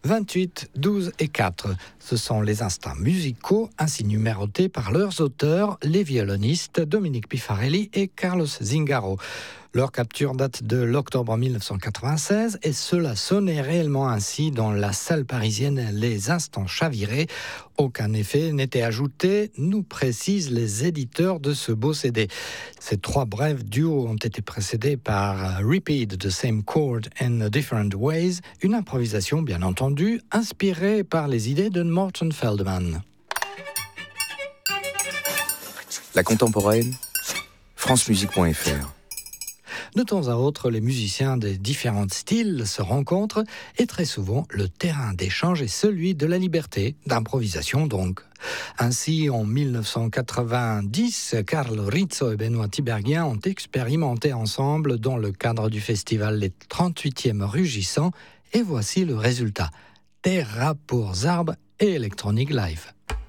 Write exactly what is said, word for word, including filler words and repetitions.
vingt-huit, douze et quatre. Ce sont les instants musicaux ainsi numérotés par leurs auteurs, les violonistes Dominique Pifarelli et Carlos Zingaro. Leur capture date de l'octobre mille neuf cent quatre-vingt-seize et cela sonnait réellement ainsi dans la salle parisienne Les Instants Chavirés. Aucun effet n'était ajouté, nous précisent les éditeurs de ce beau C D. Ces trois brefs duos ont été précédés par Repeat the Same Chord in Different Ways, une improvisation bien entendu inspirée par les idées de Morton Feldman. La contemporaine, france musique point f r. De temps à autre, les musiciens des différents styles se rencontrent et très souvent, le terrain d'échange est celui de la liberté, d'improvisation donc. Ainsi, en mille neuf cent quatre-vingt-dix, Carl Rizzo et Benoît Tiberghien ont expérimenté ensemble dans le cadre du festival Les trente-huitièmes Rugissants et voici le résultat. Terra pour Zarb et Electronic Live.